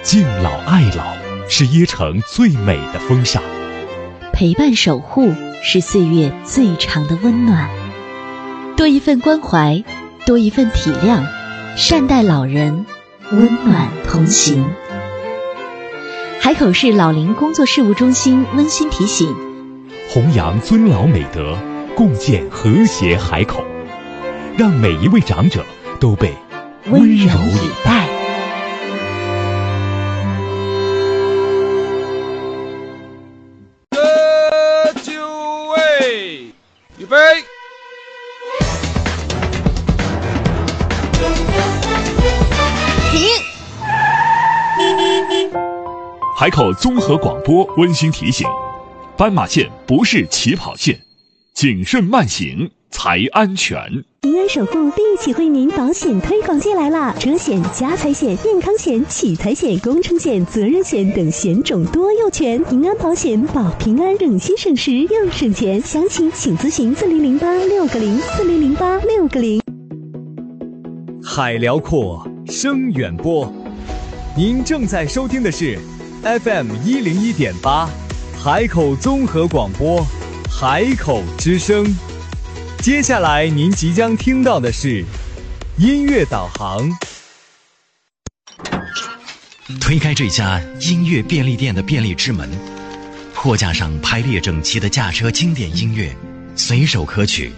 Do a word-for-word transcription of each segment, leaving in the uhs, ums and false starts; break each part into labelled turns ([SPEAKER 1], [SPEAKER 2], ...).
[SPEAKER 1] 敬老爱老是椰城最美的风尚，
[SPEAKER 2] 陪伴守护是岁月最长的温暖。多一份关怀，多一份体谅，善待老人，温暖同行。海口市老龄工作事务中心温馨提醒：
[SPEAKER 1] 弘扬尊老美德，共建和谐海口，让每一位长者都被温柔以待。
[SPEAKER 3] 这就位，预备。
[SPEAKER 1] 海口综合广播温馨提醒：斑马线不是起跑线，谨慎慢行才安全。
[SPEAKER 4] 平安守护一起为您保险推广季来啦！车险、家财险、健康险、取财险、工程险、责任险等险种多又全，平安保险保平安，省心省时又省钱。详情请咨询四零零八六个零四零零八六个零。
[SPEAKER 5] 海辽阔，声远播，您正在收听的是 F M 一零一点八，海口综合广播，海口之声。接下来您即将听到的是音乐导航。
[SPEAKER 6] 推开这家音乐便利店的便利之门，货架上排列整齐的驾车经典音乐，随手可取。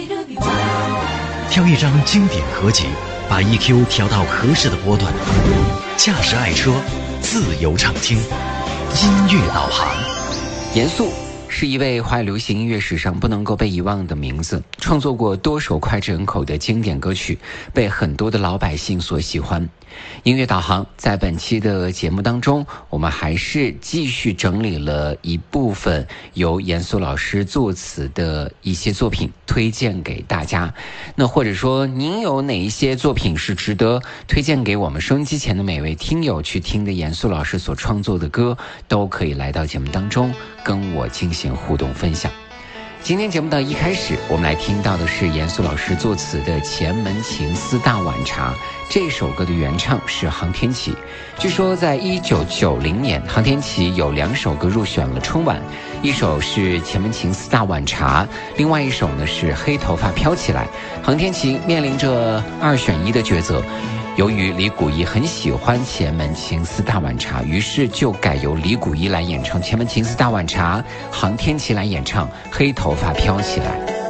[SPEAKER 6] 挑一张经典合集，把 E Q 调到合适的波段，驾驶爱车，自由畅听。音乐导航。
[SPEAKER 7] 严肃是一位华语流行音乐史上不能够被遗忘的名字，创作过多首脍炙人口的经典歌曲，被很多的老百姓所喜欢。音乐导航在本期的节目当中，我们还是继续整理了一部分由严肃老师作词的一些作品推荐给大家。那或者说您有哪一些作品是值得推荐给我们收音机前的每位听友去听的严肃老师所创作的歌，都可以来到节目当中跟我进行互动分享。今天节目的一开始，我们来听到的是严肃老师作词的《前门情思大碗茶》。这首歌的原唱是航天旗。据说在一九九零年，航天旗有两首歌入选了春晚，一首是《前门情思大碗茶》，另外一首呢是《黑头发飘起来》。航天旗面临着二选一的抉择，由于李谷一很喜欢《前门情思大碗茶》，于是就改由李谷一来演唱《前门情思大碗茶》，航天旗来演唱《黑头发飘起来》。